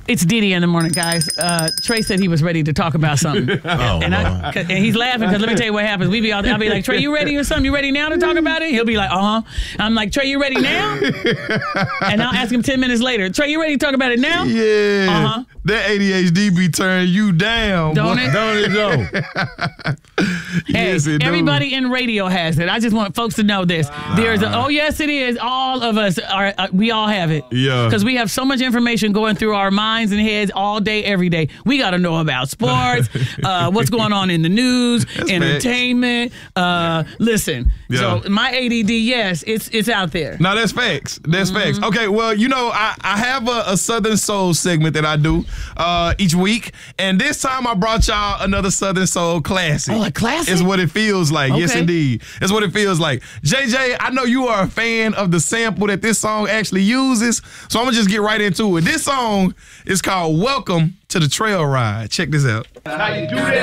It's Diddy in the morning, guys. Trey said he was ready to talk about something. And he's laughing because let me tell you what happens. I'll be like, Trey, you ready or something? You ready now to talk about it? He'll be like, I'm like, Trey, you ready now? And I'll ask him 10 minutes later, Trey, you ready to talk about it now? Yeah. That ADHD be turning you down. Don't it? Don't it, though? Hey, yes, it everybody in radio has it. I just want folks to know this. Oh, yes, it is. All of us, we all have it. Yeah. Because we have so much information going through our minds and heads all day, every day. We got to know about sports, what's going on in the news, entertainment. Listen, so my ADD, yes, it's out there. No, that's facts. That's facts. Okay, well, you know, I have a Southern Soul segment that I do each week, and this time I brought y'all another Southern Soul classic. Oh, a classic? It's what it feels like. Okay. Yes, indeed. It's what it feels like. JJ, I know you are a fan of the sample that this song actually uses, so I'm going to just get right into it. This song is called Welcome to the Trail Ride. Check this out. How you do that?